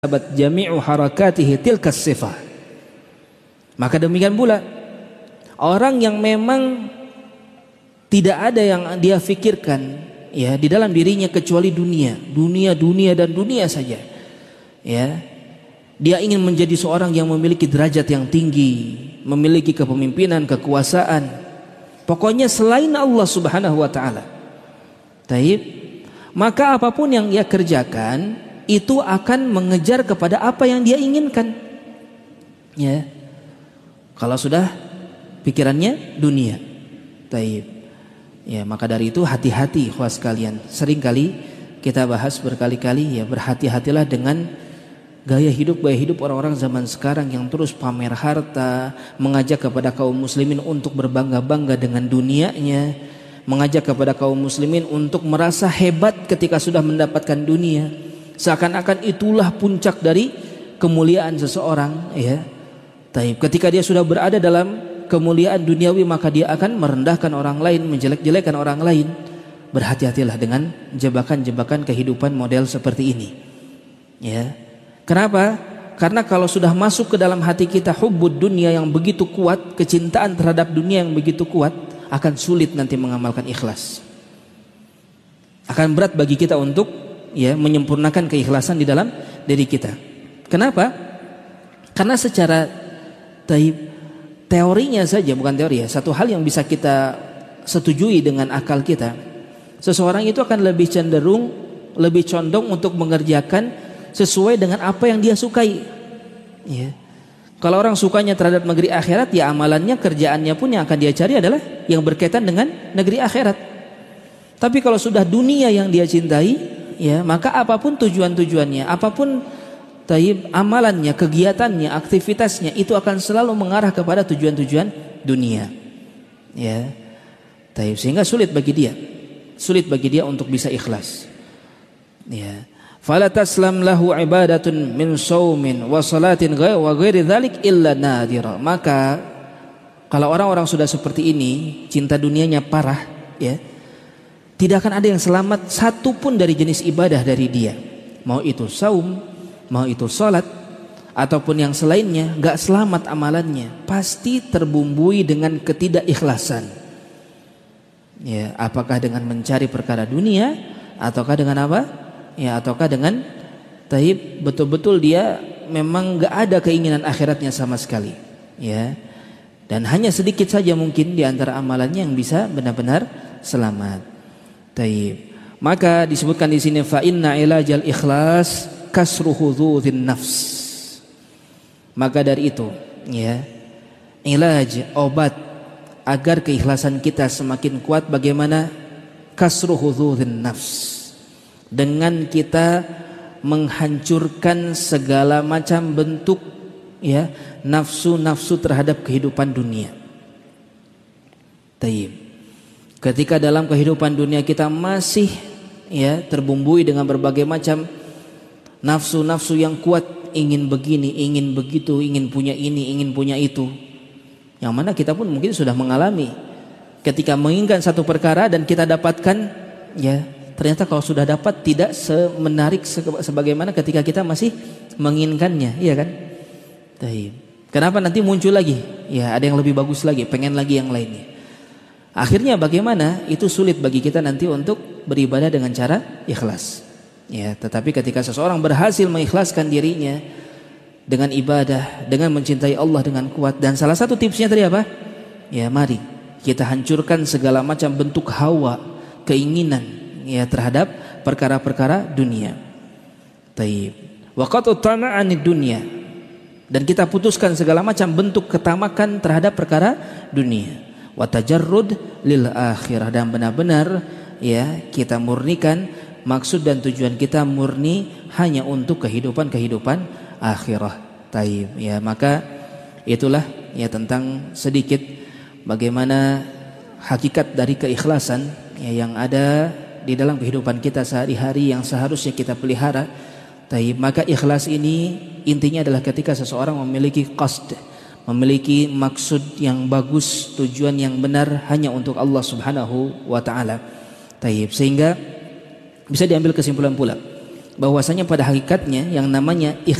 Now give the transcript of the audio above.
sabat jami'u harakatihi tilkas sifah. Maka demikian pula orang yang memang tidak ada yang dia fikirkan ya di dalam dirinya kecuali dunia dan dunia saja. Ya. Dia ingin menjadi seorang yang memiliki derajat yang tinggi, memiliki kepemimpinan, kekuasaan. Pokoknya selain Allah Subhanahu wa taala. Taib. Maka apapun yang ia kerjakan itu akan mengejar kepada apa yang dia inginkan. Ya. Kalau sudah pikirannya dunia. Taib. Ya, maka dari itu hati-hati ikhwas sekalian. Seringkali kita bahas berkali-kali ya, berhati-hatilah dengan gaya hidup orang-orang zaman sekarang yang terus pamer harta, mengajak kepada kaum muslimin untuk berbangga-bangga dengan dunianya, mengajak kepada kaum muslimin untuk merasa hebat ketika sudah mendapatkan dunia. Seakan-akan itulah puncak dari kemuliaan seseorang ya. Taib. Ketika dia sudah berada dalam kemuliaan duniawi, maka dia akan merendahkan orang lain, menjelek-jelekan orang lain. Berhati-hatilah dengan jebakan-jebakan kehidupan model seperti ini. Ya. Kenapa? Karena kalau sudah masuk ke dalam hati kita hubbud dunia yang begitu kuat, kecintaan terhadap dunia yang begitu kuat, akan sulit nanti mengamalkan ikhlas. Akan berat bagi kita untuk ya menyempurnakan keikhlasan di dalam diri kita. Kenapa? Karena secara teorinya saja, bukan teori ya, satu hal yang bisa kita setujui dengan akal kita, seseorang itu akan lebih cenderung, lebih condong untuk mengerjakan sesuai dengan apa yang dia sukai. Ya. Kalau orang sukanya terhadap negeri akhirat, ya amalannya, kerjaannya pun yang akan dia cari adalah yang berkaitan dengan negeri akhirat. Tapi kalau sudah dunia yang dia cintai, ya maka apapun tujuan-tujuannya, apapun amalannya, kegiatannya, aktivitasnya, itu akan selalu mengarah kepada tujuan-tujuan dunia. Ya. Sehingga sulit bagi dia untuk bisa ikhlas. Ya. Fala taslam lahu ibadatun min shaumin wa salatin wa ghairi dzalik illa nadira. Maka kalau orang-orang sudah seperti ini, cinta dunianya parah, ya, tidak akan ada yang selamat satu pun dari jenis ibadah dari dia. Mau itu saum, mau itu salat ataupun yang selainnya, enggak selamat amalannya. Pasti terbumbui dengan ketidakikhlasan. Ya, apakah dengan mencari perkara dunia ataukah dengan apa? Ya, ataukah dengan betul-betul dia memang enggak ada keinginan akhiratnya sama sekali, ya. Dan hanya sedikit saja mungkin di antara amalannya yang bisa benar-benar selamat. Maka disebutkan di sini fa inna ilajal ikhlas kasru hudzudzin nafs. Maka dari itu, ya, ilaj, obat agar keikhlasan kita semakin kuat bagaimana? Kasru hudzudzin nafs. Dengan kita menghancurkan segala macam bentuk ya nafsu-nafsu terhadap kehidupan dunia. Ketika dalam kehidupan dunia kita masih ya terbumbui dengan berbagai macam nafsu-nafsu yang kuat, ingin begini, ingin begitu, ingin punya ini, ingin punya itu. Yang mana kita pun mungkin sudah mengalami ketika menginginkan satu perkara dan kita dapatkan, ya ternyata kalau sudah dapat tidak semenarik sebagaimana ketika kita masih menginginkannya, iya kan? Kenapa nanti muncul lagi? Ya ada yang lebih bagus lagi, pengen lagi yang lainnya. Akhirnya bagaimana? Itu sulit bagi kita nanti untuk beribadah dengan cara ikhlas. Ya, tetapi ketika seseorang berhasil mengikhlaskan dirinya dengan ibadah, dengan mencintai Allah dengan kuat, dan salah satu tipsnya tadi apa? Ya mari kita hancurkan segala macam bentuk hawa, keinginan ya terhadap perkara-perkara dunia. Wa qat'ana 'anid dunya. Dan kita putuskan segala macam bentuk ketamakan terhadap perkara dunia. Wa tajarrud lil akhirah, dan benar-benar ya kita murnikan maksud dan tujuan kita murni hanya untuk kehidupan akhirah. Ya, maka itulah ya tentang sedikit bagaimana hakikat dari keikhlasan ya, yang ada di dalam kehidupan kita sehari-hari yang seharusnya kita pelihara. Maka ikhlas ini intinya adalah ketika seseorang memiliki qasd, memiliki maksud yang bagus, tujuan yang benar hanya untuk Allah Subhanahu wa taala. Sehingga bisa diambil kesimpulan pula bahwasanya pada hakikatnya yang namanya